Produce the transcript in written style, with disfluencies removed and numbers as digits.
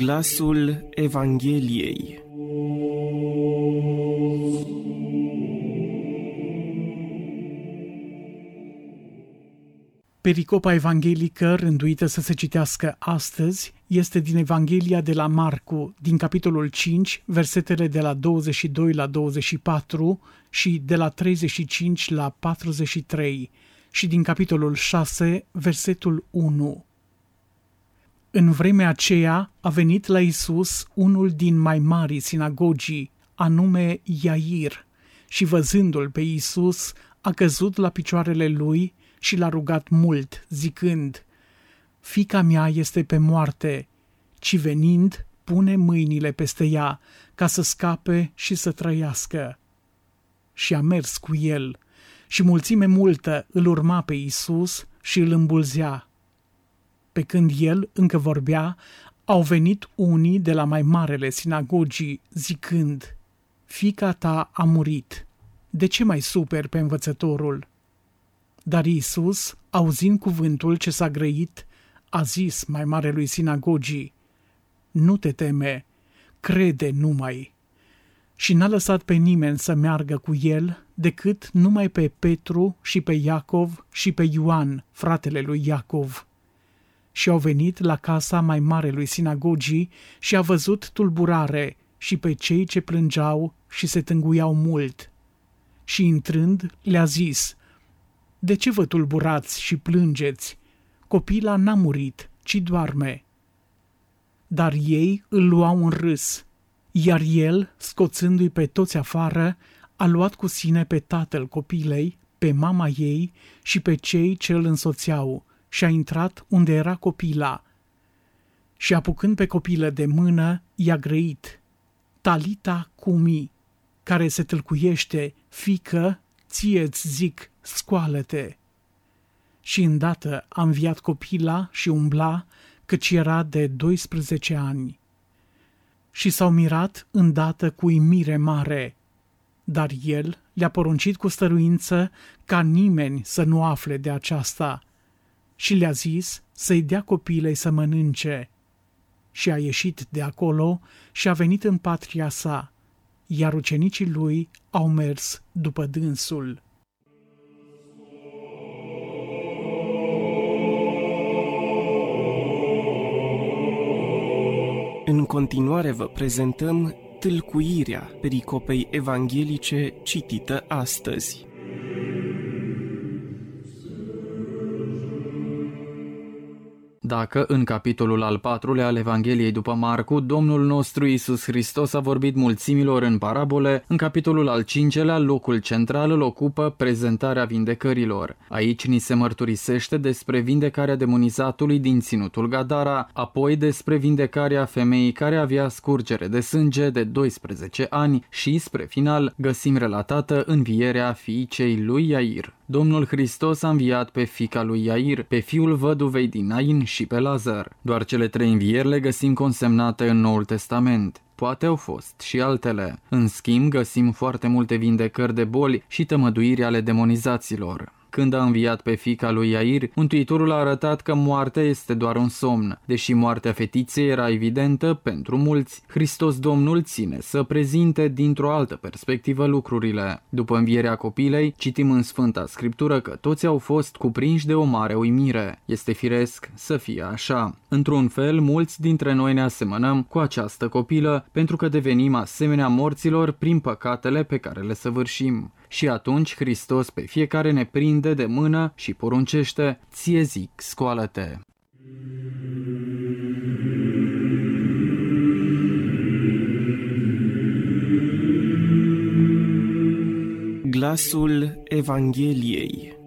Glasul Evangheliei. Pericopa evanghelică rânduită să se citească astăzi este din Evanghelia de la Marcu, din capitolul 5, versetele de la 22 la 24 și de la 35 la 43 și din capitolul 6, versetul 1. În vremea aceea a venit la Iisus unul din mai marii sinagogii, anume Iair, și văzându-l pe Iisus a căzut la picioarele lui și l-a rugat mult, zicând: Fiica mea este pe moarte, ci venind, pune mâinile peste ea, ca să scape și să trăiască. Și a mers cu el, și mulțime multă îl urma pe Iisus și îl îmbulzea. Pe când el încă vorbea, au venit unii de la mai marele sinagogii, zicând: Fiica ta a murit, de ce mai superi pe învățătorul? Dar Iisus, auzind cuvântul ce s-a grăit, a zis mai marelui sinagogii: Nu te teme, crede numai. Și n-a lăsat pe nimeni să meargă cu el, decât numai pe Petru și pe Iacov și pe Ioan, fratele lui Iacov. Și au venit la casa mai marelui sinagogii și a văzut tulburare și pe cei ce plângeau și se tânguiau mult. Și intrând, le-a zis: De ce vă tulburați și plângeți? Copila n-a murit, ci doarme. Dar ei îl luau în râs, iar el, scoțându-i pe toți afară, a luat cu sine pe tatăl copilei, pe mama ei și pe cei ce îl însoțeau și a intrat unde era copila. Și apucând pe copilă de mână, i-a grăit: Talita cumi, care se tâlcuiește: Fiică, ție-ți zic, scoală-te. Și îndată a înviat copila și umbla, căci era de 12 ani. Și s-au mirat îndată cu uimire mare. Dar el le-a poruncit cu stăruință ca nimeni să nu afle de aceasta și le-a zis să-i dea copilei să mănânce. Și a ieșit de acolo și a venit în patria sa, iar ucenicii lui au mers după dânsul. În continuare vă prezentăm tâlcuirea pericopei evanghelice citită astăzi. Dacă în capitolul al 4-lea al Evangheliei după Marcu, Domnul nostru Iisus Hristos a vorbit mulțimilor în parabole, în capitolul al 5-lea locul central îl ocupă prezentarea vindecărilor. Aici ni se mărturisește despre vindecarea demonizatului din ținutul Gadara, apoi despre vindecarea femeii care avea scurgere de sânge de 12 ani și, spre final, găsim relatată învierea fiicei lui Iair. Domnul Hristos a înviat pe fiica lui Iair, pe fiul văduvei din Nain și pe Lazar. Doar cele 3 învieri le găsim consemnate în Noul Testament. Poate au fost și altele. În schimb, găsim foarte multe vindecări de boli și tămăduiri ale demonizaților. Când a înviat pe fiica lui Iair, Mântuitorul a arătat că moartea este doar un somn. Deși moartea fetiței era evidentă pentru mulți, Hristos Domnul ține să prezinte dintr-o altă perspectivă lucrurile. După învierea copilei, citim în Sfânta Scriptură că toți au fost cuprinși de o mare uimire. Este firesc să fie așa. Într-un fel, mulți dintre noi ne asemănăm cu această copilă, pentru că devenim asemenea morților prin păcatele pe care le săvârșim. Și atunci Hristos pe fiecare ne prinde de mână și poruncește: Ție zic, scoală-te. Glasul Evangheliei.